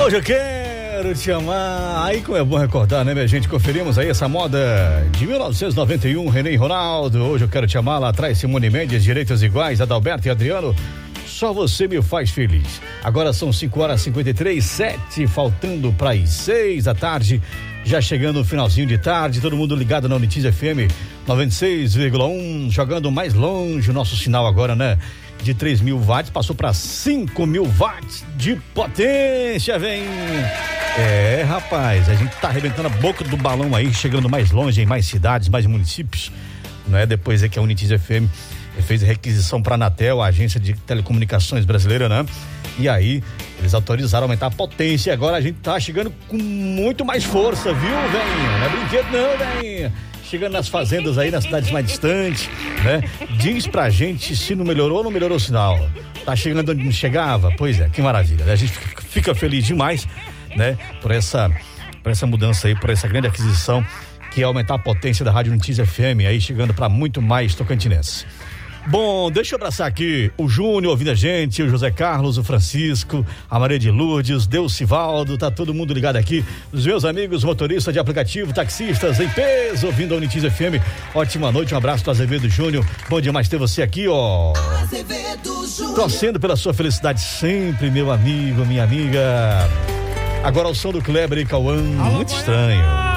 Hoje eu quero te amar. Aí como é bom recordar, né, minha gente? Conferimos aí essa moda de 1991, René e Ronaldo. Hoje eu quero te amar. Lá atrás, Simone Mendes, Direitos Iguais, Adalberto e Adriano. Só você me faz feliz. Agora são 5h53, 7, faltando para as 6 da tarde. Já chegando no finalzinho de tarde, todo mundo ligado na Unitis FM 96,1, jogando mais longe o nosso sinal agora, né? De 3.000 watts, passou para 5.000 watts de potência, vem! É, rapaz, a gente tá arrebentando a boca do balão aí, chegando mais longe em mais cidades, mais municípios, não é? Depois é que a Unitis FM fez a requisição para a Anatel, a agência de telecomunicações brasileira, né? E aí, eles autorizaram a aumentar a potência e agora a gente tá chegando com muito mais força, viu, velho? Não é brinquedo não, velho. Chegando nas fazendas aí, nas cidades mais distantes, né? Diz pra gente se não melhorou ou não melhorou o sinal. Tá chegando onde não chegava? Pois é, que maravilha. A gente fica feliz demais, né? Por essa mudança aí, por essa grande aquisição que é aumentar a potência da Rádio Unitis FM aí, chegando pra muito mais tocantinense. Bom, deixa eu abraçar aqui o Júnior ouvindo a gente, o José Carlos, o Francisco, a Maria de Lourdes, Delcivaldo, tá todo mundo ligado aqui, os meus amigos motoristas de aplicativo, taxistas em peso, ouvindo a Unitis FM. Ótima noite, um abraço pro Azevedo Júnior, bom demais ter você aqui, ó. Azevedo Júnior. Torcendo pela sua felicidade sempre, meu amigo, minha amiga. Agora o som do Kleber e Cauã, muito estranho.